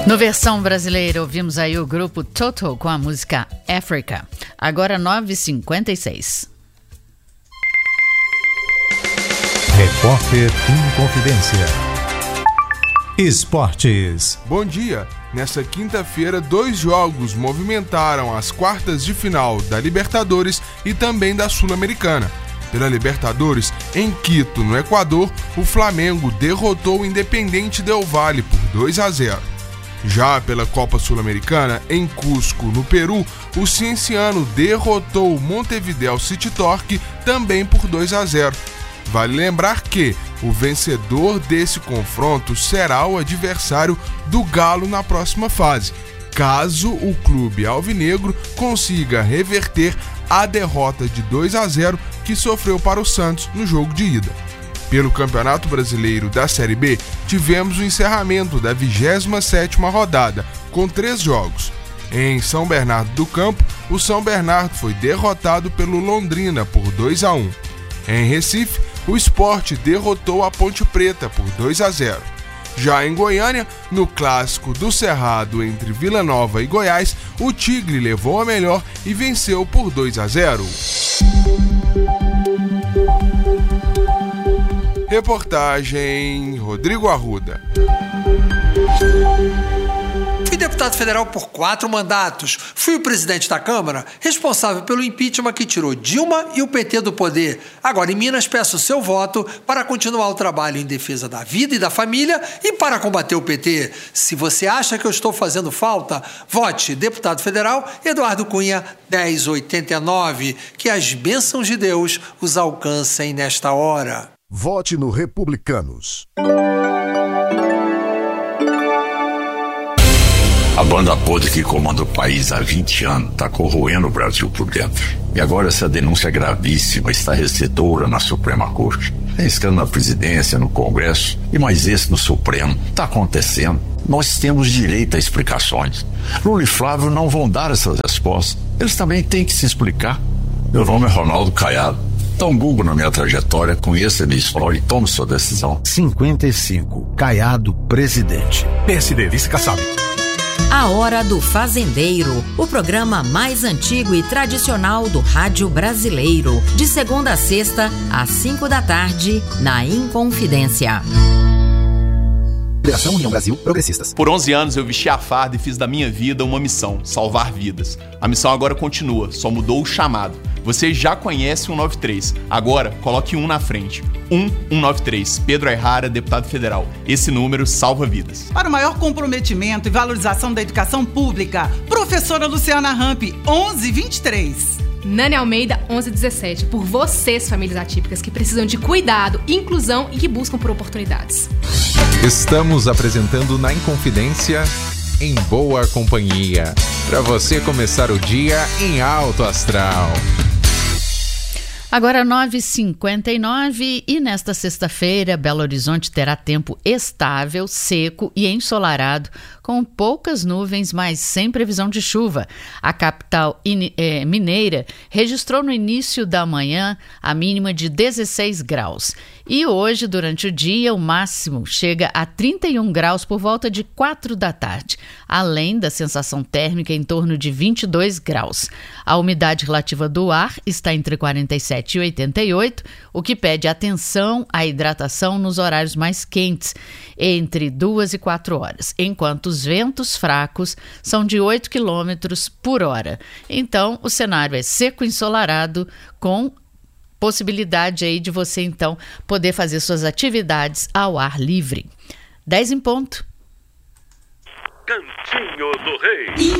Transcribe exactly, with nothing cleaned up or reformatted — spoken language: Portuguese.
No versão brasileira, ouvimos aí o grupo Toto com a música Africa. Agora nove e cinquenta e seis. Repórter Inconfidência. Esportes. Bom dia. Nessa quinta-feira, dois jogos movimentaram as quartas de final da Libertadores e também da Sul-Americana. Pela Libertadores, em Quito, no Equador, o Flamengo derrotou o Independiente Del Valle por dois a zero. Já pela Copa Sul-Americana, em Cusco, no Peru, o Cienciano derrotou o Montevideo City Torque também por dois a zero. Vale lembrar que o vencedor desse confronto será o adversário do Galo na próxima fase, caso o clube alvinegro consiga reverter a derrota de dois a zero que sofreu para o Santos no jogo de ida. Pelo Campeonato Brasileiro da Série B, tivemos o encerramento da vigésima sétima rodada, com três jogos. Em São Bernardo do Campo, o São Bernardo foi derrotado pelo Londrina por dois a um. Em Recife, o Sport derrotou a Ponte Preta por dois a zero. Já em Goiânia, no clássico do Cerrado entre Vila Nova e Goiás, o Tigre levou a melhor e venceu por dois a zero. Reportagem Rodrigo Arruda. Fui deputado federal por quatro mandatos. Fui o presidente da Câmara, responsável pelo impeachment que tirou Dilma e o P T do poder. Agora, em Minas, peço seu voto para continuar o trabalho em defesa da vida e da família e para combater o P T. Se você acha que eu estou fazendo falta, vote deputado federal Eduardo Cunha dez oitenta e nove. Que as bênçãos de Deus os alcancem nesta hora. Vote no Republicanos. A banda podre que comanda o país há vinte anos está corroendo o Brasil por dentro. E agora essa denúncia gravíssima está recebedora na Suprema Corte. É escândalo na presidência, no Congresso e mais esse no Supremo. Está acontecendo. Nós temos direito a explicações. Lula e Flávio não vão dar essas respostas. Eles também têm que se explicar. Meu nome é Ronaldo Caiado. Dá um Google na minha trajetória, conheça a minha história e tome sua decisão. cinquenta e cinco. Caiado, presidente. P S D, vice-caçado. A Hora do Fazendeiro, o programa mais antigo e tradicional do rádio brasileiro. De segunda a sexta, às cinco da tarde, na Inconfidência. Federação União Brasil Progressistas. Por onze anos eu vesti a farda e fiz da minha vida uma missão, salvar vidas. A missão agora continua, só mudou o chamado. Você já conhece o cento e noventa e três, agora coloque um na frente. um um nove três, Pedro Ayrara, deputado federal. Esse número salva vidas. Para o maior comprometimento e valorização da educação pública, professora Luciana Ramp, onze vinte e três. Nani Almeida, onze dezessete, por vocês, famílias atípicas, que precisam de cuidado, inclusão e que buscam por oportunidades. Estamos apresentando na Inconfidência, em boa companhia, para você começar o dia em alto astral. Agora nove e cinquenta e nove e nesta sexta-feira, Belo Horizonte terá tempo estável, seco e ensolarado, com poucas nuvens, mas sem previsão de chuva. A capital in, eh, mineira registrou no início da manhã a mínima de dezesseis graus. E hoje, durante o dia, o máximo chega a trinta e um graus por volta de quatro da tarde, além da sensação térmica em torno de vinte e dois graus. A umidade relativa do ar está entre quarenta e sete e oitenta e oito, o que pede atenção à hidratação nos horários mais quentes, entre duas e quatro horas, enquanto os ventos fracos são de oito quilômetros por hora. Então, o cenário é seco e ensolarado, com possibilidade aí de você, então, poder fazer suas atividades ao ar livre. dez em ponto. Cantinho do Rei.